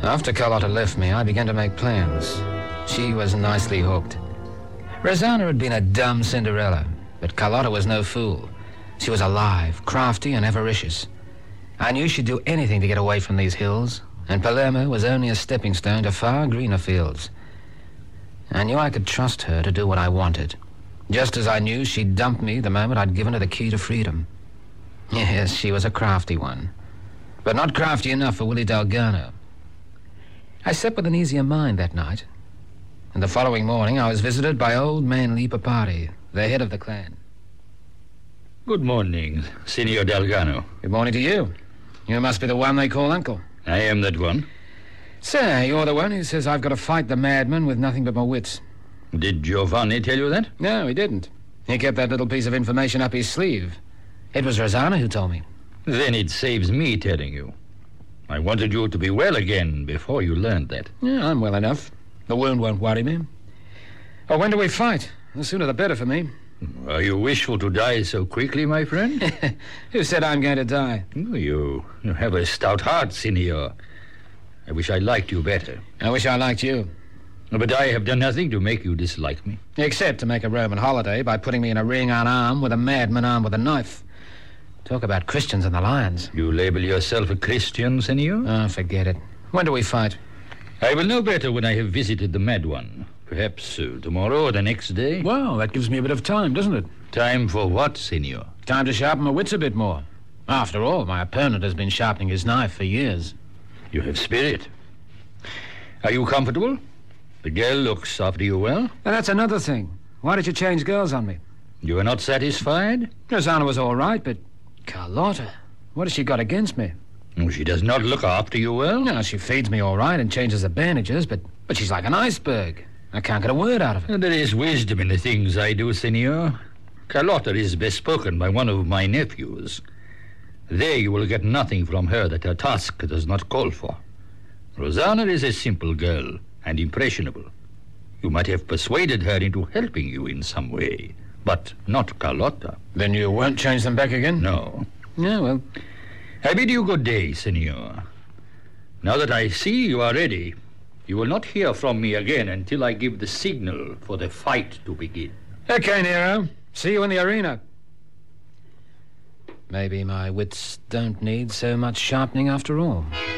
After Carlotta left me, I began to make plans. She was nicely hooked. Rosanna had been a dumb Cinderella, but Carlotta was no fool. She was alive, crafty, and avaricious. I knew she'd do anything to get away from these hills, and Palermo was only a stepping stone to far greener fields. I knew I could trust her to do what I wanted, just as I knew she'd dump me the moment I'd given her the key to freedom. Yes, she was a crafty one, but not crafty enough for Willie Delgado. I slept with an easier mind that night, and the following morning I was visited by old man Lipapari, the head of the clan. Good morning, Senor Delgado. Good morning to you. You must be the one they call Uncle. I am that one. Sir, you're the one who says I've got to fight the madman with nothing but my wits. Did Giovanni tell you that? No, he didn't. He kept that little piece of information up his sleeve. It was Rosanna who told me. Then it saves me telling you. I wanted you to be well again before you learned that. Yeah, I'm well enough. The wound won't worry me. Oh, when do we fight? The sooner the better for me. Are you wishful to die so quickly, my friend? Who said I'm going to die? You have a stout heart, Senor. I wish I liked you better. I wish I liked you. But I have done nothing to make you dislike me. Except to make a Roman holiday by putting me in a ring on arm with a madman armed with a knife. Talk about Christians and the lions. You label yourself a Christian, Senor? Oh, forget it. When do we fight? I will know better when I have visited the mad one. Perhaps tomorrow or the next day. Well, that gives me a bit of time, doesn't it? Time for what, Senor? Time to sharpen my wits a bit more. After all, my opponent has been sharpening his knife for years. You have spirit. Are you comfortable? The girl looks after you well? And that's another thing. Why did you change girls on me? You are not satisfied? Rosanna was all right, but Carlotta, what has she got against me? Oh, she does not look after you well? No, she feeds me all right and changes the bandages, but she's like an iceberg. I can't get a word out of her. There is wisdom in the things I do, Senor. Carlotta is bespoken by one of my nephews. There you will get nothing from her that her task does not call for. Rosanna is a simple girl and impressionable. You might have persuaded her into helping you in some way, but not Carlotta. Then you won't change them back again? No. Yeah, well. I bid you good day, Senor. Now that I see you are ready, you will not hear from me again until I give the signal for the fight to begin. Okay, Nero. See you in the arena. Maybe my wits don't need so much sharpening after all.